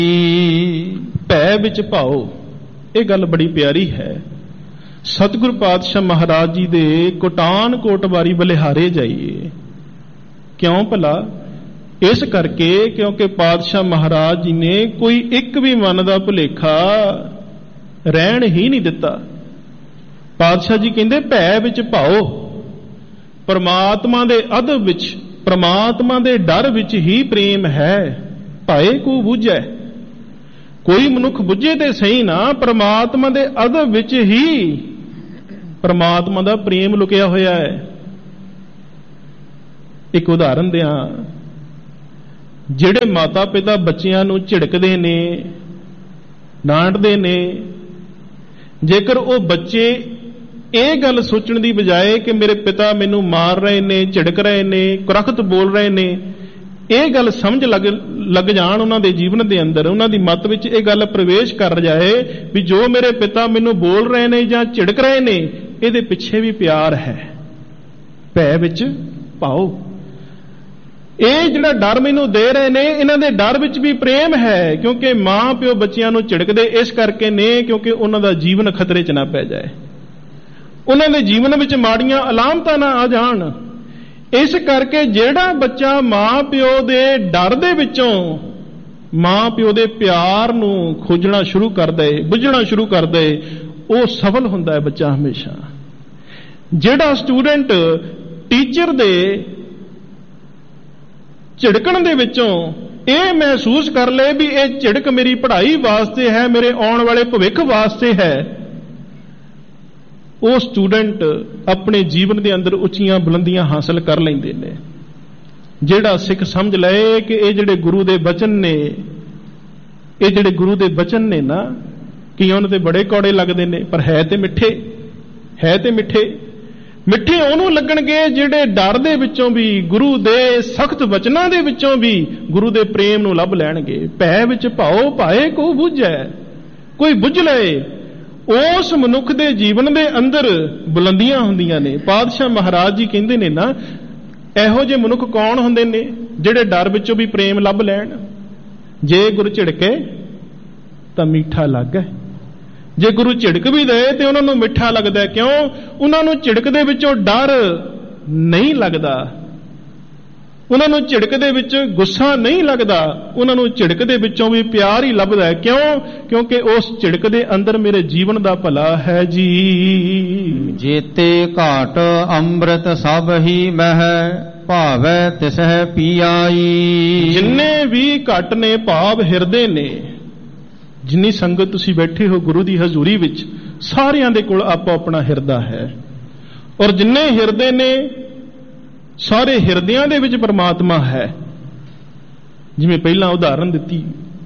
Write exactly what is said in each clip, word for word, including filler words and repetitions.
ਭੈ ਵਿੱਚ ਭਾਓ, ਇਹ ਗੱਲ ਬੜੀ ਪਿਆਰੀ ਹੈ। ਸਤਿਗੁਰ ਪਾਤਸ਼ਾਹ ਮਹਾਰਾਜ ਜੀ ਦੇ ਕੋਟਾਨ ਕੋਟ ਵਾਰੀ ਬਲਿਹਾਰੇ ਜਾਈਏ। ਕਿਉਂ ਭਲਾ? ਇਸ ਕਰਕੇ ਕਿਉਂਕਿ ਪਾਤਸ਼ਾਹ ਮਹਾਰਾਜ ਜੀ ਨੇ ਕੋਈ ਇੱਕ ਵੀ ਮਨ ਦਾ ਭੁਲੇਖਾ ਰਹਿਣ ਹੀ ਨਹੀਂ ਦਿੱਤਾ। ਪਾਤਸ਼ਾਹ ਜੀ ਕਹਿੰਦੇ ਭੈ ਵਿੱਚ ਭਾਓ, ਪਰਮਾਤਮਾ ਦੇ ਅਦਬ ਵਿੱਚ, ਪਰਮਾਤਮਾ ਦੇ ਡਰ ਵਿੱਚ ਹੀ ਪ੍ਰੇਮ ਹੈ। ਭਾਏ ਕੋ ਬੁਝੈ, ਕੋਈ ਮਨੁੱਖ ਬੁੱਝੇ ਤੇ ਸਹੀ ਨਾ, ਪਰਮਾਤਮਾ ਦੇ ਅਦਬ ਵਿੱਚ ਹੀ ਪਰਮਾਤਮਾ ਦਾ ਪ੍ਰੇਮ ਲੁਕਿਆ ਹੋਇਆ ਹੈ। ਇੱਕ ਉਦਾਹਰਨ ਦਿਆਂ, ਜਿਹੜੇ ਮਾਤਾ ਪਿਤਾ ਬੱਚਿਆਂ ਨੂੰ ਝਿੜਕਦੇ ਨੇ, ਡਾਂਟਦੇ ਨੇ, ਜੇਕਰ ਉਹ ਬੱਚੇ ਇਹ ਗੱਲ ਸੋਚਣ ਦੀ ਬਜਾਏ ਕਿ ਮੇਰੇ ਪਿਤਾ ਮੈਨੂੰ ਮਾਰ ਰਹੇ ਨੇ, ਝਿੜਕ ਰਹੇ ਨੇ, ਕੁਰਖਤ ਬੋਲ ਰਹੇ ਨੇ, ਇਹ ਗੱਲ ਸਮਝ ਲੱਗ ਲੱਗ ਜਾਣ ਉਹਨਾਂ ਦੇ ਜੀਵਨ ਦੇ ਅੰਦਰ, ਉਹਨਾਂ ਦੀ ਮੱਤ ਵਿੱਚ ਇਹ ਗੱਲ ਪ੍ਰਵੇਸ਼ ਕਰ ਜਾਏ ਵੀ ਜੋ ਮੇਰੇ ਪਿਤਾ ਮੈਨੂੰ ਬੋਲ ਰਹੇ ਨੇ ਜਾਂ ਝਿੜਕ ਰਹੇ ਨੇ, ਇਹਦੇ ਪਿੱਛੇ ਵੀ ਪਿਆਰ ਹੈ। ਭੈ ਵਿੱਚ ਭਾਓ, ਇਹ ਜਿਹੜਾ ਡਰ ਮੈਨੂੰ ਦੇ ਰਹੇ ਨੇ, ਇਹਨਾਂ ਦੇ ਡਰ ਵਿੱਚ ਵੀ ਪ੍ਰੇਮ ਹੈ। ਕਿਉਂਕਿ ਮਾਂ ਪਿਓ ਬੱਚਿਆਂ ਨੂੰ ਝਿੜਕਦੇ ਇਸ ਕਰਕੇ ਨੇ ਕਿਉਂਕਿ ਉਹਨਾਂ ਦਾ ਜੀਵਨ ਖਤਰੇ 'ਚ ਨਾ ਪੈ ਜਾਏ, ਉਹਨਾਂ ਦੇ ਜੀਵਨ ਵਿੱਚ ਮਾੜੀਆਂ ਅਲਾਮਤਾਂ ਨਾ ਆ ਜਾਣ। ਇਸ ਕਰਕੇ ਜਿਹੜਾ ਬੱਚਾ ਮਾਂ ਪਿਓ ਦੇ ਡਰ ਦੇ ਵਿੱਚੋਂ ਮਾਂ ਪਿਓ ਦੇ ਪਿਆਰ ਨੂੰ ਖੋਜਣਾ ਸ਼ੁਰੂ ਕਰ ਦੇ, ਬੁੱਝਣਾ ਸ਼ੁਰੂ ਕਰ ਦੇ, ਉਹ ਸਫਲ ਹੁੰਦਾ ਹੈ ਬੱਚਾ ਹਮੇਸ਼ਾ। ਜਿਹੜਾ ਸਟੂਡੈਂਟ ਟੀਚਰ ਦੇ ਝਿੜਕਣ ਦੇ ਵਿੱਚੋਂ ਇਹ ਮਹਿਸੂਸ ਕਰ ਲਏ ਵੀ ਇਹ ਝਿੜਕ ਮੇਰੀ ਪੜ੍ਹਾਈ ਵਾਸਤੇ ਹੈ, ਮੇਰੇ ਆਉਣ ਵਾਲੇ ਭਵਿੱਖ ਵਾਸਤੇ ਹੈ, ਉਹ ਸਟੂਡੈਂਟ ਆਪਣੇ ਜੀਵਨ ਦੇ ਅੰਦਰ ਉੱਚੀਆਂ ਬੁਲੰਦੀਆਂ ਹਾਸਲ ਕਰ ਲੈਂਦੇ ਨੇ। ਜਿਹੜਾ ਸਿੱਖ ਸਮਝ ਲਏ ਕਿ ਇਹ ਜਿਹੜੇ ਗੁਰੂ ਦੇ ਬਚਨ ਨੇ, ਇਹ ਜਿਹੜੇ ਗੁਰੂ ਦੇ ਬਚਨ ਨੇ ਨਾ, ਕਿ ਉਹਨਾਂ ਤੇ ਬੜੇ ਕੌੜੇ ਲੱਗਦੇ ਨੇ, ਪਰ ਹੈ ਤੇ ਮਿੱਠੇ, ਹੈ ਤੇ ਮਿੱਠੇ। ਮਿੱਠੇ ਉਹਨੂੰ ਲੱਗਣਗੇ ਜਿਹੜੇ ਡਰ ਦੇ ਵਿੱਚੋਂ ਵੀ, ਗੁਰੂ ਦੇ ਸਖਤ ਵਚਨਾਂ ਦੇ ਵਿੱਚੋਂ ਵੀ ਗੁਰੂ ਦੇ ਪ੍ਰੇਮ ਨੂੰ ਲੱਭ ਲੈਣਗੇ। ਭੈ ਵਿੱਚ ਭਾਓ, ਭਾਏ ਕੋ ਬੁਝੈ, ਕੋਈ ਬੁੱਝ ਲਏ। ਉਸ ਮਨੁੱਖ ਦੇ ਜੀਵਨ ਦੇ ਅੰਦਰ ਬੁਲੰਦੀਆਂ ਹੁੰਦੀਆਂ ਨੇ। ਪਾਤਸ਼ਾਹ ਮਹਾਰਾਜ ਜੀ ਕਹਿੰਦੇ ਨੇ ਨਾ, ਇਹੋ ਜਿਹੇ ਮਨੁੱਖ ਕੌਣ ਹੁੰਦੇ ਨੇ ਜਿਹੜੇ ਡਰ ਵਿੱਚੋਂ ਵੀ ਪ੍ਰੇਮ ਲੱਭ ਲੈਣ। ਜੇ ਗੁਰੂ ਝਿੜਕੇ ਤਾਂ ਮਿੱਠਾ ਲੱਗੇ, ਜੇ ਗੁਰੂ ਝਿੜਕ ਵੀ ਦੇ ਤੇ ਉਹਨਾਂ ਨੂੰ ਮਿੱਠਾ ਲੱਗਦਾ। ਕਿਉਂ? ਉਹਨਾਂ ਨੂੰ ਝਿੜਕ ਦੇ ਵਿੱਚੋਂ ਡਰ ਨਹੀਂ ਲੱਗਦਾ, ਉਹਨਾਂ ਨੂੰ ਝਿੜਕ ਦੇ ਵਿੱਚ ਗੁੱਸਾ ਨਹੀਂ ਲੱਗਦਾ, ਉਹਨਾਂ ਨੂੰ ਝਿੜਕ ਦੇ ਵਿੱਚੋਂ ਵੀ ਪਿਆਰ ਹੀ ਲੱਭਦਾ ਹੈ। ਕਿਉਂ? ਕਿਉਂਕਿ ਉਸ ਝਿੜਕ ਦੇ ਅੰਦਰ ਮੇਰੇ ਜੀਵਨ ਦਾ ਭਲਾ ਹੈ ਜੀ। ਜੇਤੇ ਘਾਟ ਅੰਮ੍ਰਿਤ ਸਭ ਹੀ ਮਹਿ, ਭਾਵੈ ਤਿਸਹਿ ਪੀਆਈ। ਜਿੰਨੇ ਵੀ ਘਟ ਨੇ ਭਾਵ ਹਿਰਦੇ ਨੇ, ਜਿੰਨੀ ਸੰਗਤ ਤੁਸੀਂ ਬੈਠੇ ਹੋ ਗੁਰੂ ਦੀ ਹਜ਼ੂਰੀ ਵਿੱਚ, ਸਾਰਿਆਂ ਦੇ ਕੋਲ ਆਪੋ ਆਪਣਾ ਹਿਰਦਾ ਹੈ। ਔਰ ਜਿੰਨੇ ਹਿਰਦੇ ਨੇ, ਸਾਰੇ ਹਿਰਦਿਆਂ ਦੇ ਵਿੱਚ ਪਰਮਾਤਮਾ ਹੈ। ਜਿਵੇਂ ਪਹਿਲਾਂ ਉਦਾਹਰਨ ਦਿੱਤੀ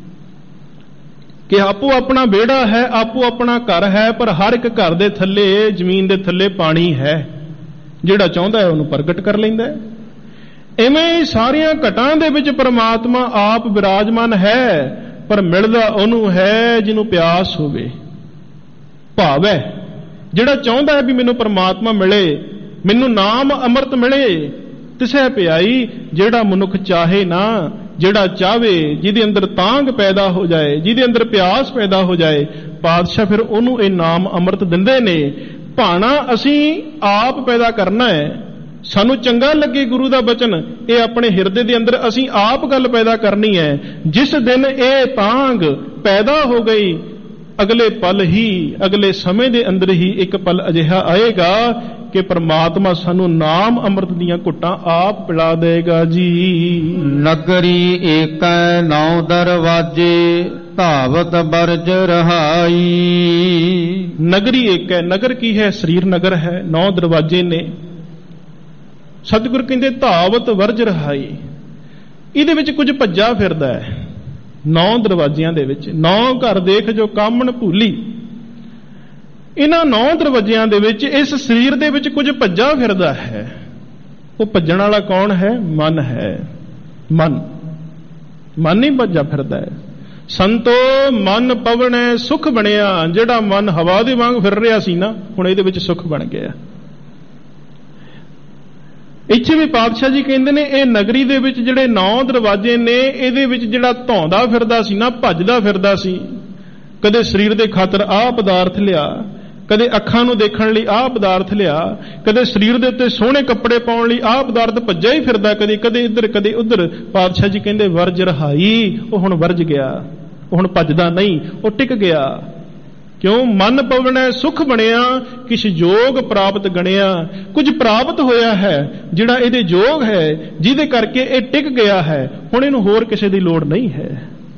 ਕਿ ਆਪੋ ਆਪਣਾ ਵਿਹੜਾ ਹੈ, ਆਪੋ ਆਪਣਾ ਘਰ ਹੈ, ਪਰ ਹਰ ਇੱਕ ਘਰ ਦੇ ਥੱਲੇ, ਜ਼ਮੀਨ ਦੇ ਥੱਲੇ ਪਾਣੀ ਹੈ। ਜਿਹੜਾ ਚਾਹੁੰਦਾ ਹੈ ਉਹਨੂੰ ਪ੍ਰਗਟ ਕਰ ਲੈਂਦਾ ਹੈ। ਇਵੇਂ ਹੀ ਸਾਰੀਆਂ ਘਟਾਂ ਦੇ ਵਿੱਚ ਪਰਮਾਤਮਾ ਆਪ ਵਿਰਾਜਮਾਨ ਹੈ, ਪਰ ਮਿਲਦਾ ਉਹਨੂੰ ਹੈ ਜਿਹਨੂੰ ਪਿਆਸ ਹੋਵੇ। ਭਾਵ ਹੈ ਜਿਹੜਾ ਚਾਹੁੰਦਾ ਹੈ ਵੀ ਮੈਨੂੰ ਪਰਮਾਤਮਾ ਮਿਲੇ, ਮੈਨੂੰ ਨਾਮ ਅੰਮ੍ਰਿਤ ਮਿਲੇ, ਤਿਸਹਿ ਪਿਆਈ। ਜਿਹੜਾ ਮਨੁੱਖ ਚਾਹੇ ਨਾ, ਜਿਹੜਾ ਚਾਹਵੇ, ਜਿਹਦੇ ਅੰਦਰ ਤਾਂਘ ਪੈਦਾ ਹੋ ਜਾਏ, ਜਿਹਦੇ ਅੰਦਰ ਪਿਆਸ ਪੈਦਾ ਹੋ ਜਾਏ, ਪਾਤਸ਼ਾਹ ਫਿਰ ਉਹਨੂੰ ਇਹ ਨਾਮ ਅੰਮ੍ਰਿਤ ਦਿੰਦੇ ਨੇ। ਭਾਣਾ ਅਸੀਂ ਆਪ ਪੈਦਾ ਕਰਨਾ ਹੈ। ਸਾਨੂੰ ਚੰਗਾ ਲੱਗੇ ਗੁਰੂ ਦਾ ਬਚਨ, ਇਹ ਆਪਣੇ ਹਿਰਦੇ ਦੇ ਅੰਦਰ ਅਸੀਂ ਆਪ ਗੱਲ ਪੈਦਾ ਕਰਨੀ ਹੈ। ਜਿਸ ਦਿਨ ਇਹ ਤਾਂਘ ਪੈਦਾ ਹੋ ਗਈ, ਅਗਲੇ ਪਲ ਹੀ, ਅਗਲੇ ਸਮੇਂ ਦੇ ਅੰਦਰ ਹੀ ਇੱਕ ਪਲ ਅਜਿਹਾ ਆਏਗਾ ਕਿ ਪਰਮਾਤਮਾ ਸਾਨੂੰ ਨਾਮ ਅੰਮ੍ਰਿਤ ਦੀਆਂ ਘੁੱਟਾਂ ਆਪ ਪਿਲਾ ਦੇਗਾ ਜੀ। ਨਗਰੀ ਏਕੈ ਨੌ ਦਰਵਾਜੇ, ਧਾਵਤ ਬਰਜ ਰਹਾਈ। ਨਗਰੀ ਏਕ ਹੈ। ਨਗਰ ਕੀ ਹੈ? ਸਰੀਰ ਨਗਰ ਹੈ। ਨੌ ਦਰਵਾਜੇ ਨੇ। ਸਤਿਗੁਰ ਕਹਿੰਦੇ ਧਾਵਤ ਵਰਜ ਰਹਾਈ। ਇਹਦੇ ਵਿੱਚ ਕੁਝ ਭੱਜਾ ਫਿਰਦਾ ਹੈ। ਨੌ ਦਰਵਾਜ਼ਿਆਂ ਦੇ ਵਿੱਚ, ਨੌ ਘਰ ਦੇਖ ਜੋ ਕਾਮਣ ਭੂਲੀ। ਇਹਨਾਂ ਨੌ ਦਰਵਾਜ਼ਿਆਂ ਦੇ ਵਿੱਚ, ਇਸ ਸਰੀਰ ਦੇ ਵਿੱਚ ਕੁਝ ਭੱਜਾ ਫਿਰਦਾ ਹੈ। ਉਹ ਭੱਜਣ ਵਾਲਾ ਕੌਣ ਹੈ? ਮਨ ਹੈ। ਮਨ ਮਨ ਹੀ ਭੱਜਾ ਫਿਰਦਾ ਹੈ। ਸੰਤੋ ਮਨ ਪਵਣੈ ਸੁਖ ਬਣਿਆ। ਜਿਹੜਾ ਮਨ ਹਵਾ ਦੇ ਵਾਂਗ ਫਿਰ ਰਿਹਾ ਸੀ ਨਾ, ਹੁਣ ਇਹਦੇ ਵਿੱਚ ਸੁਖ ਬਣ ਗਿਆ। ਇੱਥੇ ਵੀ ਪਾਤਸ਼ਾਹ ਜੀ ਕਹਿੰਦੇ ਨੇ ਇਹ ਨਗਰੀ ਦੇ ਵਿੱਚ ਜਿਹੜੇ ਨੌ ਦਰਵਾਜ਼ੇ ਨੇ, ਇਹਦੇ ਵਿੱਚ ਜਿਹੜਾ ਧੌਂਦਾ ਫਿਰਦਾ ਸੀ ਨਾ, ਭੱਜਦਾ ਫਿਰਦਾ ਸੀ, ਕਦੇ ਸਰੀਰ ਦੇ ਖਾਤਰ ਆਹ ਪਦਾਰਥ ਲਿਆ, ਕਦੇ ਅੱਖਾਂ ਨੂੰ ਦੇਖਣ ਲਈ ਆਹ ਪਦਾਰਥ ਲਿਆ, ਕਦੇ ਸਰੀਰ ਦੇ ਉੱਤੇ ਸੋਹਣੇ ਕੱਪੜੇ ਪਾਉਣ ਲਈ ਆਹ ਪਦਾਰਥ ਭੱਜਿਆ ਹੀ ਫਿਰਦਾ, ਕਦੇ ਕਦੇ ਇੱਧਰ ਕਦੇ ਉੱਧਰ। ਪਾਤਸ਼ਾਹ ਜੀ ਕਹਿੰਦੇ ਵਰਜ ਰਹਾਈ, ਉਹ ਹੁਣ ਵਰਜ ਗਿਆ, ਉਹ ਹੁਣ ਭੱਜਦਾ ਨਹੀਂ, ਉਹ ਟਿਕ ਗਿਆ। ਕਿਉਂ? ਮਨ ਪਵਣੈ ਸੁਖ ਬਣਿਆ, ਕਿਛ ਜੋਗ ਪ੍ਰਾਪਤ ਗਣਿਆ। ਕੁਝ ਪ੍ਰਾਪਤ ਹੋਇਆ ਹੈ ਜਿਹੜਾ ਇਹਦੇ ਜੋਗ ਹੈ, ਜਿਹਦੇ ਕਰਕੇ ਇਹ ਟਿਕ ਗਿਆ ਹੈ। ਹੁਣ ਇਹਨੂੰ ਹੋਰ ਕਿਸੇ ਦੀ ਲੋੜ ਨਹੀਂ ਹੈ।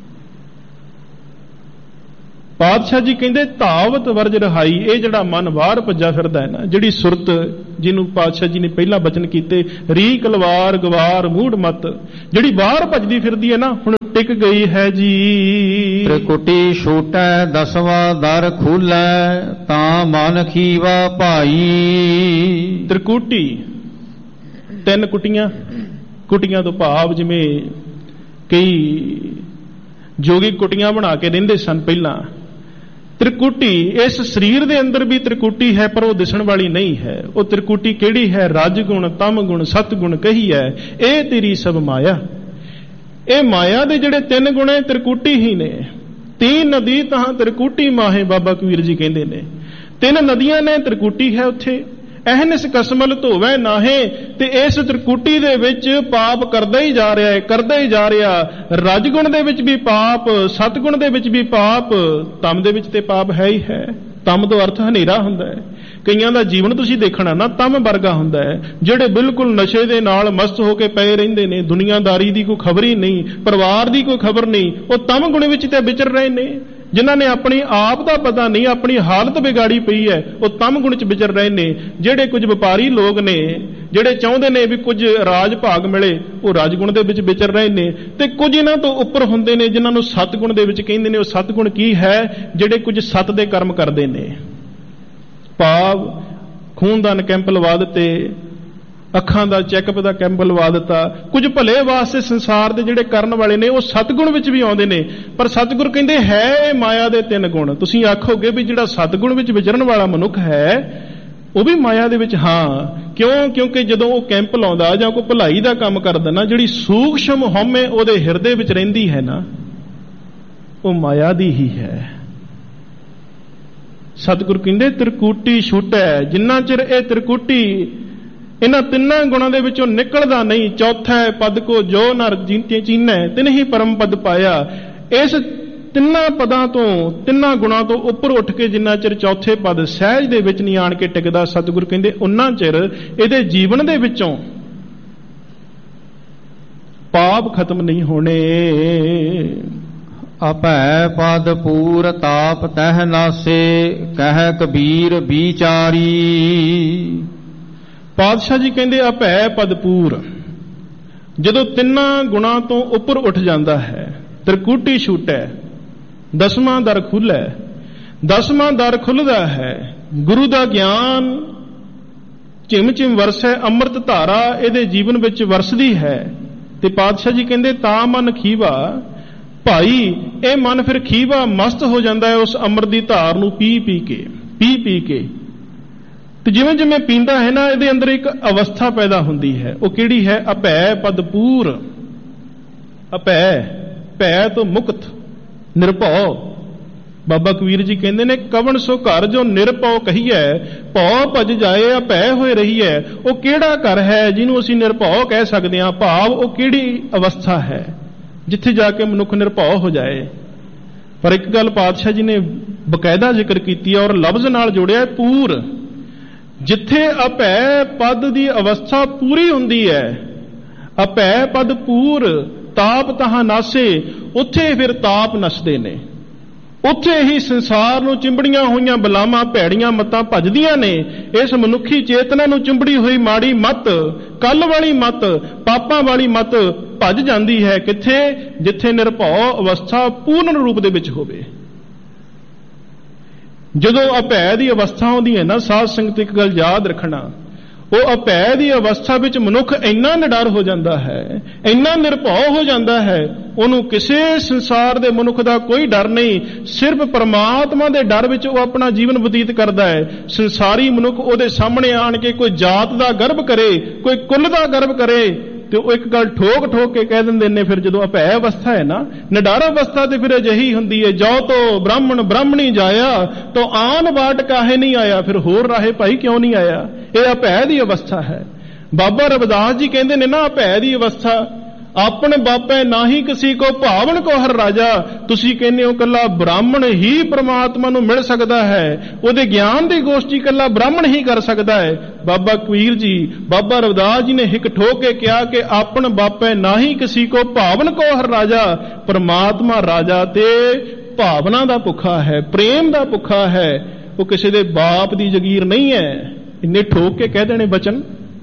ਪਾਤਸ਼ਾਹ ਜੀ ਕਹਿੰਦੇ ਧਾਵਤ ਵਰਜ ਰਹਾਈ। ਇਹ ਜਿਹੜਾ ਮਨ ਬਾਹਰ ਭੱਜਾ ਫਿਰਦਾ ਹੈ ਨਾ, ਜਿਹੜੀ ਸੁਰਤ ਜਿਹਨੂੰ ਪਾਤਸ਼ਾਹ ਜੀ ਨੇ ਪਹਿਲਾਂ ਬਚਨ ਕੀਤੇ, ਰੀ ਕਲਵਾਰ ਗਵਾਰ ਮੂੜ ਮਤ, ਜਿਹੜੀ ਬਾਹਰ ਭੱਜਦੀ ਫਿਰਦੀ ਹੈ ਨਾ, ਹੁਣ ਟਿਕ ਗਈ ਹੈ ਜੀ। ਤ੍ਰਿਕੁਟੀ ਛੂਟੈ ਦਸਵਾਂ ਦਰ ਖੁੱਲੈ, ਤਾਂ ਮਨ ਖੀਵਾ ਭਾਈ। ਤ੍ਰਿਕੁਟੀ ਤਿੰਨ ਕੁਟੀਆਂ, ਕੁਟੀਆਂ ਤੋਂ ਭਾਵ ਜਿਵੇਂ ਕਈ ਜੋਗੀ ਕੁਟੀਆਂ ਬਣਾ ਕੇ ਰਹਿੰਦੇ ਸਨ ਪਹਿਲਾਂ। ਤ੍ਰਿਕੁਟੀ ਇਸ ਸਰੀਰ ਦੇ ਅੰਦਰ ਵੀ ਤ੍ਰਿਕੁਟੀ ਹੈ, ਪਰ ਉਹ ਦਿਸਣ ਵਾਲੀ ਨਹੀਂ ਹੈ। ਉਹ ਤ੍ਰਿਕੁਟੀ ਕਿਹੜੀ ਹੈ? ਰਜ ਗੁਣ, ਤਮ ਗੁਣ, ਸਤ ਗੁਣ ਕਹੀ ਹੈ। ਇਹ ਤੇਰੀ ਸਭ ਮਾਇਆ। ਇਹ ਮਾਇਆ ਦੇ ਜਿਹੜੇ ਤਿੰਨ ਗੁਣ ਹੈ ਤ੍ਰਿਕੁਟੀ ਹੀ ਨੇ। ਤੀਨ ਨਦੀ ਤਾਂ ਤ੍ਰਿਕੁਟੀ ਮਾਹੇ, ਬਾਬਾ ਕਬੀਰ ਜੀ ਕਹਿੰਦੇ ਨੇ। ਤਿੰਨ ਨਦੀਆਂ ਨੇ, ਤ੍ਰਿਕੁਟੀ ਹੈ ਉੱਥੇ। ਅਹਨਿਸ ਕਸਮਲ ਧੋਵੈ ਨਾਹੇ। ਤੇ ਇਸ ਤ੍ਰਿਕੁਟੀ ਦੇ ਵਿੱਚ ਪਾਪ ਕਰਦਾ ਹੀ ਜਾ ਰਿਹਾ ਹੈ, ਕਰਦਾ ਹੀ ਜਾ ਰਿਹਾ। ਰਜ ਗੁਣ ਦੇ ਵਿੱਚ ਵੀ ਪਾਪ, ਸਤਗੁਣ ਦੇ ਵਿੱਚ ਵੀ ਪਾਪ, ਤਮ ਦੇ ਵਿੱਚ ਤੇ ਪਾਪ ਹੈ ਹੀ ਹੈ। ਤਮ ਤੋਂ ਅਰਥ ਹਨੇਰਾ ਹੁੰਦਾ ਹੈ। ਕਈਆਂ ਦਾ ਜੀਵਨ ਤੁਸੀਂ ਦੇਖਣਾ ਨਾ, ਤਮ ਵਰਗਾ ਹੁੰਦਾ ਹੈ। ਜਿਹੜੇ ਬਿਲਕੁਲ ਨਸ਼ੇ ਦੇ ਨਾਲ ਮਸਤ ਹੋ ਕੇ ਪਏ ਰਹਿੰਦੇ ਨੇ, ਦੁਨੀਆਦਾਰੀ ਦੀ ਕੋਈ ਖਬਰ ਹੀ ਨਹੀਂ, ਪਰਿਵਾਰ ਦੀ ਕੋਈ ਖਬਰ ਨਹੀਂ, ਉਹ ਤਮ ਗੁਣ ਵਿੱਚ ਤੇ ਵਿਚਰ ਰਹੇ ਨੇ। ਜਿਨ੍ਹਾਂ ਨੇ ਆਪਣੀ ਆਪ ਦਾ ਪਤਾ ਨਹੀਂ, ਆਪਣੀ ਹਾਲਤ ਵਿਗਾੜੀ ਪਈ ਹੈ, ਉਹ ਤਮ ਗੁਣ ਚ ਵਿਚਰ ਰਹੇ ਨੇ। ਜਿਹੜੇ ਕੁਝ ਵਪਾਰੀ ਲੋਕ ਨੇ, ਜਿਹੜੇ ਚਾਹੁੰਦੇ ਨੇ ਵੀ ਕੁਝ ਰਾਜ ਭਾਗ ਮਿਲੇ, ਉਹ ਰਾਜਗੁਣ ਦੇ ਵਿੱਚ ਵਿਚਰ ਰਹੇ ਨੇ। ਤੇ ਕੁਝ ਇਹਨਾਂ ਤੋਂ ਉੱਪਰ ਹੁੰਦੇ ਨੇ ਜਿਨ੍ਹਾਂ ਨੂੰ ਸਤਗੁਣ ਦੇ ਵਿੱਚ ਕਹਿੰਦੇ ਨੇ। ਉਹ ਸਤਗੁਣ ਕੀ ਹੈ? ਜਿਹੜੇ ਕੁਝ ਸਤ ਦੇ ਕਰਮ ਕਰਦੇ ਨੇ। ਭਾਵ ਖੂਨਦਾਨ ਕੈਂਪ ਲਵਾ ਦਿੱਤੇ, ਅੱਖਾਂ ਦਾ ਚੈੱਕਅਪ ਦਾ ਕੈਂਪ ਲਵਾ ਦਿੱਤਾ। ਕੁਝ ਭਲੇ ਵਾਸਤੇ ਸੰਸਾਰ ਦੇ ਜਿਹੜੇ ਕਰਨ ਵਾਲੇ ਨੇ, ਉਹ ਸਤਗੁਣ ਵਿੱਚ ਵੀ ਆਉਂਦੇ ਨੇ। ਪਰ ਸਤਿਗੁਰ ਕਹਿੰਦੇ ਹੈ ਇਹ ਮਾਇਆ ਦੇ ਤਿੰਨ ਗੁਣ। ਤੁਸੀਂ ਆਖੋਗੇ ਵੀ ਜਿਹੜਾ ਸਤਗੁਣ ਵਿੱਚ ਵਿਚਰਨ ਵਾਲਾ ਮਨੁੱਖ ਹੈ ਉਹ ਵੀ ਮਾਇਆ ਦੇ ਵਿੱਚ। ਹਾਂ, ਕਿਉਂ? ਕਿਉਂਕਿ ਜਦੋਂ ਉਹ ਕੈਂਪ ਲਾਉਂਦਾ ਜਾਂ ਕੋਈ ਭਲਾਈ ਦਾ ਕੰਮ ਕਰਦਾ ਨਾ, ਜਿਹੜੀ ਸੂਖਸ਼ਮ ਹਉਮੈ ਉਹਦੇ ਹਿਰਦੇ ਵਿੱਚ ਰਹਿੰਦੀ ਹੈ ਨਾ, ਉਹ ਮਾਇਆ ਦੀ ਹੀ ਹੈ। ਸਤਿਗੁਰ ਕਹਿੰਦੇ ਤ੍ਰਿਕੁਟੀ ਛੁਟੈ। ਜਿੰਨਾ ਚਿਰ ਇਹ ਤ੍ਰਿਕੁਟੀ ਇਹਨਾਂ ਤਿੰਨਾਂ ਗੁਣਾਂ ਦੇ ਵਿੱਚੋਂ ਨਿਕਲਦਾ ਨਹੀਂ। ਚੌਥਾ ਪਦ ਕੋ ਜੋ ਨਰ ਜੀਤੇ ਚੀਨੈ, ਤਿਨ ਹੀ ਪਰਮ ਪਦ ਪਾਇਆ। ਇਸ ਤਿੰਨਾਂ ਪਦਾਂ ਤੋਂ, ਤਿੰਨਾਂ ਗੁਣਾਂ ਤੋਂ ਉੱਪਰ ਉੱਠ ਕੇ ਜਿੰਨਾ ਚਿਰ ਚੌਥੇ ਪਦ ਸਹਿਜ ਦੇ ਵਿੱਚ ਨਹੀਂ ਆਣ ਕੇ ਟਿਕਦਾ, ਸਤਿਗੁਰ ਕਹਿੰਦੇ ਉਨਾ ਚਿਰ ਇਹਦੇ ਜੀਵਨ ਦੇ ਵਿੱਚੋਂ ਪਾਪ ਖਤਮ ਨਹੀਂ ਹੋਣੇ। ਅਭੈ ਪਦ ਪੂਰ ਤਾਪ ਤਹਿ ਨਾਸੇ, ਕਹਿ ਕਬੀਰ ਵਿਚਾਰੀ। ਪਾਤਸ਼ਾਹ ਜੀ ਕਹਿੰਦੇ ਅਭੈ ਪਦ ਪੂਰ, ਜਦੋਂ ਤਿੰਨਾਂ ਗੁਣਾਂ ਤੋਂ ਉੱਪਰ ਉੱਠ ਜਾਂਦਾ ਹੈ, ਤ੍ਰਿਕੁਟੀ ਛੂਟੈ, ਦਸਵਾਂ ਦਰ ਖੁੱਲ੍ਹੈ। ਦਸਵਾਂ ਦਰ ਖੁੱਲ੍ਹਦਾ ਹੈ, ਗੁਰੂ ਦਾ ਗਿਆਨ ਝਿਮ ਝਿਮ ਵਰਸੈ, ਅੰਮ੍ਰਿਤ ਧਾਰਾ ਇਹਦੇ ਜੀਵਨ ਵਿੱਚ ਵਰਸਦੀ ਹੈ। ਤੇ ਪਾਤਸ਼ਾਹ ਜੀ ਕਹਿੰਦੇ ਤਾਂ ਮਨ ਖੀਵਾ ਭਾਈ। ਇਹ ਮਨ ਫਿਰ ਖੀਵਾ, ਮਸਤ ਹੋ ਜਾਂਦਾ ਹੈ ਉਸ ਅੰਮ੍ਰਿਤ ਦੀ ਧਾਰ ਨੂੰ ਪੀ ਪੀ ਕੇ, ਪੀ ਪੀ ਕੇ। ਤੇ ਜਿਵੇਂ ਜਿਵੇਂ ਪੀਂਦਾ ਹੈ ਨਾ, ਇਹਦੇ ਅੰਦਰ ਇੱਕ ਅਵਸਥਾ ਪੈਦਾ ਹੁੰਦੀ ਹੈ। ਉਹ ਕਿਹੜੀ ਹੈ? ਅਭੈ ਪਦ ਪੂਰ। ਅਭੈ, ਭੈ ਤੋਂ ਮੁਕਤ, ਨਿਰਭਉ। ਬਾਬਾ ਕਬੀਰ ਜੀ ਕਹਿੰਦੇ ਨੇ ਕਵਣ ਸੋ ਘਰ ਜੋ ਨਿਰਭਉ ਕਹੀਐ, ਭਉ ਭਜ ਜਾਏ ਅਭੈ ਹੋਏ ਰਹੀਐ। ਉਹ ਕਿਹੜਾ ਘਰ ਹੈ ਜਿਹਨੂੰ ਅਸੀਂ ਨਿਰਭਉ ਕਹਿ ਸਕਦੇ ਹਾਂ? ਭਾਵ ਉਹ ਕਿਹੜੀ ਅਵਸਥਾ ਹੈ ਜਿੱਥੇ ਜਾ ਕੇ ਮਨੁੱਖ ਨਿਰਭਉ ਹੋ ਜਾਏ। ਪਰ ਇੱਕ ਗੱਲ ਪਾਤਸ਼ਾਹ ਜੀ ਨੇ ਬਕਾਇਦਾ ਜ਼ਿਕਰ ਕੀਤੀ ਹੈ ਔਰ ਲਫ਼ਜ਼ ਨਾਲ ਜੋੜਿਆ, ਪੂਰ। ਜਿੱਥੇ ਅਭੈ ਪਦ ਦੀ ਅਵਸਥਾ ਪੂਰੀ ਹੁੰਦੀ ਹੈ, ਅਭੈ ਪਦ ਪੂਰ ਤਾਪ ਤਹਾਂ ਨਾਸੇ, ਉੱਥੇ ਫਿਰ ਤਾਪ ਨਸਦੇ ਨੇ। ਉੱਥੇ ਹੀ ਸੰਸਾਰ ਨੂੰ ਚਿੰਬੜੀਆਂ ਹੋਈਆਂ ਬਲਾਵਾਂ, ਭੈੜੀਆਂ ਮੱਤਾਂ ਭੱਜਦੀਆਂ ਨੇ। ਇਸ ਮਨੁੱਖੀ ਚੇਤਨਾ ਨੂੰ ਚਿੰਬੜੀ ਹੋਈ ਮਾੜੀ ਮੱਤ, ਕੱਲ ਵਾਲੀ ਮੱਤ, ਪਾਪਾਂ ਵਾਲੀ ਮੱਤ ਭੱਜ ਜਾਂਦੀ ਹੈ। ਕਿੱਥੇ? ਜਿੱਥੇ ਨਿਰਭਉ ਅਵਸਥਾ ਪੂਰਨ ਰੂਪ ਦੇ ਵਿੱਚ ਹੋਵੇ। ਜਦੋਂ ਅਭੈ ਦੀ ਅਵਸਥਾ ਆਉਂਦੀ ਹੈ ਨਾ, ਸਾਧ ਸੰਗਤ ਇੱਕ ਗੱਲ ਯਾਦ ਰੱਖਣਾ, ਉਹ ਅਭੈ ਦੀ ਅਵਸਥਾ ਵਿੱਚ ਮਨੁੱਖ ਇੰਨਾ ਨਿਡਰ ਹੋ ਜਾਂਦਾ ਹੈ, ਇੰਨਾ ਨਿਰਭਉ ਹੋ ਜਾਂਦਾ ਹੈ, ਉਹਨੂੰ ਕਿਸੇ ਸੰਸਾਰ ਦੇ ਮਨੁੱਖ ਦਾ ਕੋਈ ਡਰ ਨਹੀਂ, ਸਿਰਫ ਪਰਮਾਤਮਾ ਦੇ ਡਰ ਵਿੱਚ ਉਹ ਆਪਣਾ ਜੀਵਨ ਬਤੀਤ ਕਰਦਾ ਹੈ। ਸੰਸਾਰੀ ਮਨੁੱਖ ਉਹਦੇ ਸਾਹਮਣੇ ਆਣ ਕੇ ਕੋਈ ਜਾਤ ਦਾ ਗਰਭ ਕਰੇ, ਕੋਈ ਕੁੱਲ ਦਾ ਗਰਭ ਕਰੇ, ਤੇ ਉਹ ਇੱਕ ਗੱਲ ਠੋਕ ਠੋਕ ਕੇ ਕਹਿ ਦਿੰਦੇ ਨੇ। ਫਿਰ ਜਦੋਂ ਅਭੈ ਅਵਸਥਾ ਹੈ ਨਾ, ਨਿਡਰ ਅਵਸਥਾ ਤੇ ਫਿਰ ਅਜਿਹੀ ਹੁੰਦੀ ਹੈ, ਜੋ ਤੋ ਬ੍ਰਾਹਮਣ ਬ੍ਰਾਹਮਣੀ ਜਾਇਆ ਤੋ ਆਨ ਬਾਟ ਕਾਹੇ ਨਹੀਂ ਆਇਆ। ਫਿਰ ਹੋਰ ਰਾਹੇ ਭਾਈ ਕਿਉਂ ਨਹੀਂ ਆਇਆ? ਇਹ ਅਭੈ ਦੀ ਅਵਸਥਾ ਹੈ। ਬਾਬਾ ਰਵਿਦਾਸ ਜੀ ਕਹਿੰਦੇ ਨੇ ਨਾ, ਅਭੈ ਦੀ ਅਵਸਥਾ ਆਪਣ ਬਾਪੈ ਨਾਹੀ ਕਿਸੀ ਕੋ ਭਾਵਨ ਕੋ ਹਰ ਰਾਜਾ। ਤੁਸੀਂ ਕਹਿੰਦੇ ਹੋ ਕੱਲਾ ਬ੍ਰਾਹਮਣ ਹੀ ਪ੍ਰਮਾਤਮਾ ਨੂੰ ਮਿਲ ਸਕਦਾ ਹੈ, ਉਹਦੇ ਗਿਆਨ ਦੀ ਗੋਸ਼ਟੀ ਕੱਲਾ ਬ੍ਰਾਹਮਣ ਹੀ ਕਰ ਸਕਦਾ ਹੈ। ਬਾਬਾ ਕਬੀਰ ਜੀ, ਬਾਬਾ ਰਵਿਦਾਸ ਜੀ ਨੇ ਹਿੱਕ ਠੋਕ ਕੇ ਕਿਹਾ ਕਿ ਆਪਣ ਬਾਪੈ ਨਾਹੀ ਕਿਸੀ ਕੋ ਭਾਵਨ ਕੋ ਹਰ ਰਾਜਾ। ਪਰਮਾਤਮਾ ਰਾਜਾ ਤੇ ਭਾਵਨਾ ਦਾ ਭੁੱਖਾ ਹੈ, ਪ੍ਰੇਮ ਦਾ ਭੁੱਖਾ ਹੈ, ਉਹ ਕਿਸੇ ਦੇ ਬਾਪ ਦੀ ਜਗੀਰ ਨਹੀਂ ਹੈ। ਇੰਨੇ ਠੋਕ ਕੇ ਕਹਿ ਦੇਣੇ ਬਚਨ,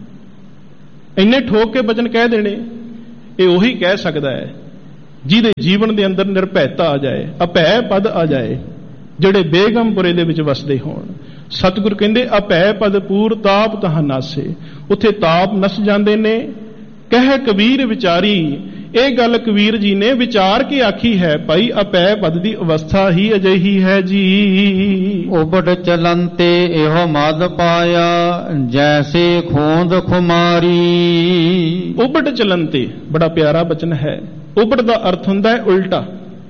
ਇੰਨੇ ਠੋਕ ਕੇ ਬਚਨ ਕਹਿ ਦੇਣੇ। ਇਹ ਉਹੀ ਕਹਿ ਸਕਦਾ ਹੈ ਜਿਹਦੇ ਜੀਵਨ ਦੇ ਅੰਦਰ ਨਿਰਭੈਤਾ ਆ ਜਾਏ, ਅਭੈ ਪਦ ਆ ਜਾਏ, ਜਿਹੜੇ ਬੇਗਮਪੁਰੇ ਦੇ ਵਿੱਚ ਵਸਦੇ ਹੋਣ। ਸਤਿਗੁਰ ਕਹਿੰਦੇ ਅਭੈ ਪਦ ਪੂਰ ਤਾਪ ਤਹ ਨਾਸੇ। ਉੱਥੇ ਤਾਪ ਨਸ ਜਾਂਦੇ ਨੇ। ਕਹਿ ਕਬੀਰ ਵਿਚਾਰੀ, ਇਹ ਗੱਲ ਕਬੀਰ ਜੀ ਨੇ ਵਿਚਾਰ ਕੇ ਆਖੀ ਹੈ। ਭਾਈ ਅਭੈ ਪਦ ਦੀ ਅਵਸਥਾ ਹੀ ਅਜਿਹੀ ਹੈ ਜੀ। ਉਬੜ ਚਲੰਤੇ ਇਹੋ ਮਦ ਪਾਇਆ, ਜੈਸੇ ਖੋਂਦ ਖੁਮਾਰੀ। ਉਬੜ ਚਲੰਤੇ ਬੜਾ ਪਿਆਰਾ ਬਚਨ ਹੈ। ਉਬੜ ਦਾ ਅਰਥ ਹੁੰਦਾ ਹੈ ਉਲਟਾ,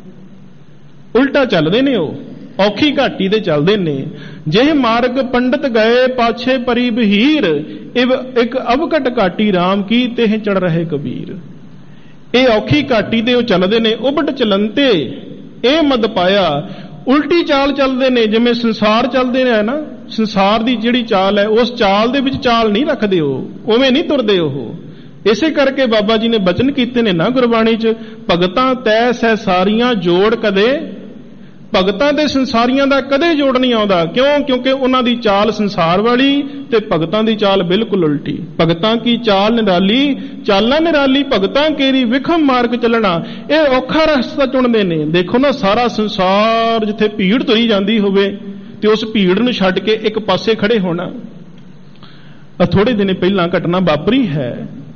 ਉਲਟਾ ਚੱਲਦੇ ਨੇ, ਉਹ ਔਖੀ ਘਾਟੀ ਦੇ ਚੱਲਦੇ ਨੇ। ਜੇ ਮਾਰਗ ਪੰਡਤ ਗਏ ਪਾਛੇ ਪਰੀ ਬਹੀਰ, ਇੱਕ ਅਵਕਟ ਘਾਟੀ ਰਾਮ ਕੀ ਤੇਹ ਚੜ ਰਹੇ ਕਬੀਰ। ਇਹ ਔਖੀ ਘਾਟੀ ਤੇ ਉਹ ਚੱਲਦੇ ਨੇ। ਉਬੜ ਚਲੰਤੇ ਇਹ ਮਦ ਪਾਇਆ, ਉਲਟੀ ਚਾਲ ਚੱਲਦੇ ਨੇ। ਜਿਵੇਂ ਸੰਸਾਰ ਚੱਲਦੇ ਨੇ ਨਾ, ਸੰਸਾਰ ਦੀ ਜਿਹੜੀ ਚਾਲ ਹੈ ਉਸ ਚਾਲ ਦੇ ਵਿੱਚ ਚਾਲ ਨਹੀਂ ਰੱਖਦੇ, ਉਹ ਉਵੇਂ ਨਹੀਂ ਤੁਰਦੇ ਉਹ। ਇਸੇ ਕਰਕੇ ਬਾਬਾ ਜੀ ਨੇ ਬਚਨ ਕੀਤੇ ਨੇ ਨਾ ਗੁਰਬਾਣੀ 'ਚ, ਭਗਤਾਂ ਤੈ ਸਹਿ ਸਾਰੀਆਂ ਜੋੜ ਕਦੇ। ਭਗਤਾਂ ਤੇ ਸੰਸਾਰੀਆਂ ਦਾ ਕਦੇ ਜੋੜ ਨਹੀਂ ਆਉਂਦਾ। ਕਿਉਂ? ਕਿਉਂਕਿ ਉਹਨਾਂ ਦੀ ਚਾਲ ਸੰਸਾਰ ਵਾਲੀ ਤੇ ਭਗਤਾਂ ਦੀ ਚਾਲ ਬਿਲਕੁਲ ਉਲਟੀ। ਭਗਤਾਂ ਕੀ ਚਾਲ ਨਿਰਾਲੀ, ਚਾਲਾਂ ਨਿਰਾਲੀ, ਭਗਤਾਂ ਕੇਰੀ ਵਿਖਮ ਮਾਰਗ ਚੱਲਣਾ। ਇਹ ਔਖਾ ਰਸਤਾ ਚੁਣਦੇ ਨੇ। ਦੇਖੋ ਨਾ, ਸਾਰਾ ਸੰਸਾਰ ਜਿੱਥੇ ਭੀੜ ਤੁਰੀ ਜਾਂਦੀ ਹੋਵੇ ਤੇ ਉਸ ਭੀੜ ਨੂੰ ਛੱਡ ਕੇ ਇੱਕ ਪਾਸੇ ਖੜੇ ਹੋਣਾ। ਥੋੜੇ ਦਿਨ ਪਹਿਲਾਂ ਘਟਨਾ ਵਾਪਰੀ ਹੈ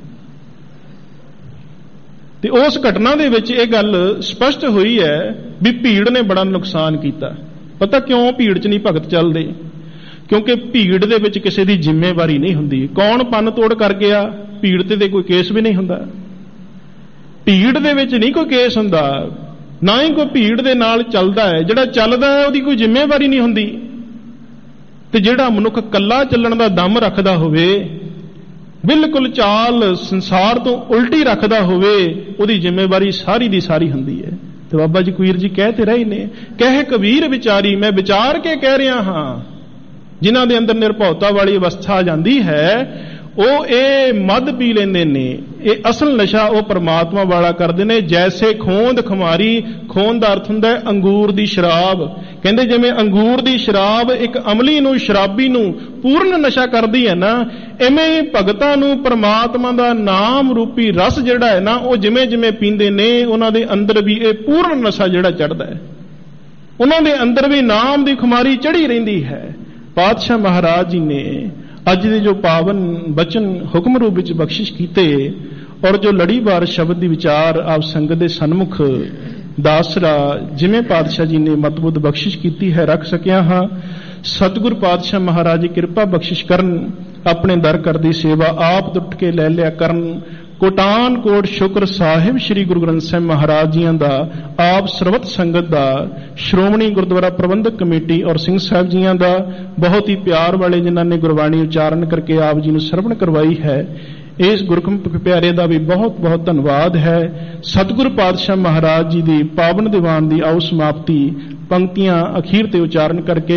ਤੇ ਉਸ ਘਟਨਾ ਦੇ ਵਿੱਚ ਇਹ ਗੱਲ ਸਪਸ਼ਟ ਹੋਈ ਹੈ ਵੀ ਭੀੜ ਨੇ ਬੜਾ ਨੁਕਸਾਨ ਕੀਤਾ। ਪਤਾ ਕਿਉਂ ਭੀੜ 'ਚ ਨਹੀਂ ਭਗਤ ਚੱਲਦੇ? ਕਿਉਂਕਿ ਭੀੜ ਦੇ ਵਿੱਚ ਕਿਸੇ ਦੀ ਜ਼ਿੰਮੇਵਾਰੀ ਨਹੀਂ ਹੁੰਦੀ। ਕੌਣ ਪੰਨ ਤੋੜ ਕਰ ਗਿਆ, ਭੀੜ ਤੇ ਕੋਈ ਕੇਸ ਵੀ ਨਹੀਂ ਹੁੰਦਾ। ਭੀੜ ਦੇ ਵਿੱਚ ਨਹੀਂ ਕੋਈ ਕੇਸ ਹੁੰਦਾ, ਨਾ ਹੀ ਕੋਈ ਭੀੜ ਦੇ ਨਾਲ ਚੱਲਦਾ ਹੈ। ਜਿਹੜਾ ਚੱਲਦਾ ਹੈ ਉਹਦੀ ਕੋਈ ਜ਼ਿੰਮੇਵਾਰੀ ਨਹੀਂ ਹੁੰਦੀ। ਤੇ ਜਿਹੜਾ ਮਨੁੱਖ ਇਕੱਲਾ ਚੱਲਣ ਦਾ ਦਮ ਰੱਖਦਾ ਹੋਵੇ, ਬਿਲਕੁਲ ਚਾਲ ਸੰਸਾਰ ਤੋਂ ਉਲਟੀ ਰੱਖਦਾ ਹੋਵੇ, ਉਹਦੀ ਜ਼ਿੰਮੇਵਾਰੀ ਸਾਰੀ ਦੀ ਸਾਰੀ ਹੁੰਦੀ ਹੈ। ਤੇ ਬਾਬਾ ਜੀ ਕਬੀਰ ਜੀ ਕਹਿ ਤੇ ਰਹੇ ਨੇ, ਕਹਿ ਕਬੀਰ ਵਿਚਾਰੀ। ਮੈਂ ਵਿਚਾਰ ਕੇ ਕਹਿ ਰਿਹਾ ਹਾਂ। ਜਿਨ੍ਹਾਂ ਦੇ ਅੰਦਰ ਨਿਰਭਉਤਾ ਵਾਲੀ ਅਵਸਥਾ ਆ ਜਾਂਦੀ ਹੈ, ਉਹ ਇਹ ਮਦ ਪੀ ਲੈਂਦੇ ਨੇ। ਇਹ ਅਸਲ ਨਸ਼ਾ ਉਹ ਪਰਮਾਤਮਾ ਵਾਲਾ ਕਰਦੇ ਨੇ। ਜੈਸੇ ਖੋਂਦ ਖੁਮਾਰੀ, ਖੋਂਦ ਦਾ ਅਰਥ ਹੁੰਦਾ ਹੈ ਅੰਗੂਰ ਦੀ ਸ਼ਰਾਬ। ਕਹਿੰਦੇ ਜਿਵੇਂ ਅੰਗੂਰ ਦੀ ਸ਼ਰਾਬ ਇੱਕ ਅਮਲੀ ਨੂੰ, ਸ਼ਰਾਬੀ ਨੂੰ ਪੂਰਨ ਨਸ਼ਾ ਕਰਦੀ ਹੈ ਨਾ, ਐਵੇਂ ਭਗਤਾਂ ਨੂੰ ਪਰਮਾਤਮਾ ਦਾ ਨਾਮ ਰੂਪੀ ਰਸ ਜਿਹੜਾ ਹੈ ਨਾ, ਉਹ ਜਿਵੇਂ ਜਿਵੇਂ ਪੀਂਦੇ ਨੇ ਉਹਨਾਂ ਦੇ ਅੰਦਰ ਵੀ ਇਹ ਪੂਰਨ ਨਸ਼ਾ ਜਿਹੜਾ ਚੜ੍ਹਦਾ ਹੈ। ਉਹਨਾਂ ਦੇ ਅੰਦਰ ਵੀ ਨਾਮ ਦੀ ਖੁਮਾਰੀ ਚੜ੍ਹੀ ਰਹਿੰਦੀ ਹੈ। ਪਾਤਸ਼ਾਹ ਮਹਾਰਾਜ ਜੀ ਨੇ ਅੱਜ ਦੇ ਜੋ ਪਾਵਨ ਬਚਨ ਹੁਕਮ ਰੂਪ ਵਿੱਚ ਬਖਸ਼ਿਸ਼ ਕੀਤੇ, ਔਰ ਜੋ ਲੜੀਵਾਰ ਸ਼ਬਦ ਦੀ ਵਿਚਾਰ ਆਪ ਸੰਗਤ ਦੇ ਸਨਮੁਖ ਦਾਸਰਾ ਜਿਵੇਂ ਪਾਤਸ਼ਾਹ ਜੀ ਨੇ ਮਤਬੁੱਧ ਬਖਸ਼ਿਸ਼ ਕੀਤੀ ਹੈ ਰੱਖ ਸਕਿਆ ਹਾਂ। ਸਤਿਗੁਰ ਪਾਤਸ਼ਾਹ ਮਹਾਰਾਜ ਕਿਰਪਾ ਬਖਸ਼ਿਸ਼ ਕਰਨ, ਆਪਣੇ ਦਰ ਕਰਦੀ ਸੇਵਾ ਆਪ ਟੁੱਟ ਕੇ ਲੈ ਲਿਆ ਕਰਨ। ਕੋਟਾਨ ਕੋਟ ਸ਼ੁਕਰ ਸਾਹਿਬ ਸ੍ਰੀ ਗੁਰੂ ਗ੍ਰੰਥ ਸਾਹਿਬ ਮਹਾਰਾਜ ਜੀਆਂ ਦਾ, ਆਪ ਸਰਬਤ ਸੰਗਤ ਦਾ, ਸ਼੍ਰੋਮਣੀ ਗੁਰਦੁਆਰਾ ਪ੍ਰਬੰਧਕ ਕਮੇਟੀ ਔਰ ਸਿੰਘ ਸਾਹਿਬ ਜੀਆਂ ਦਾ, ਬਹੁਤ ਹੀ ਪਿਆਰ ਵਾਲੇ ਜਿਨ੍ਹਾਂ ਨੇ ਗੁਰਬਾਣੀ ਉਚਾਰਨ ਕਰਕੇ ਆਪ ਜੀ ਨੂੰ ਸਰਵਣ ਕਰਵਾਈ ਹੈ। ਇਸ ਗੁਰਮੁਖ ਪਿਆਰੇ ਦਾ ਵੀ ਬਹੁਤ ਬਹੁਤ ਧੰਨਵਾਦ ਹੈ। ਸਤਿਗੁਰ ਪਾਤਸ਼ਾਹ ਮਹਾਰਾਜ ਜੀ ਦੀ ਪਾਵਨ ਦੀਵਾਨ ਦੀ ਆਓ ਸਮਾਪਤੀ ਪੰਕਤੀਆਂ ਅਖੀਰ ਤੇ ਉਚਾਰਨ ਕਰਕੇ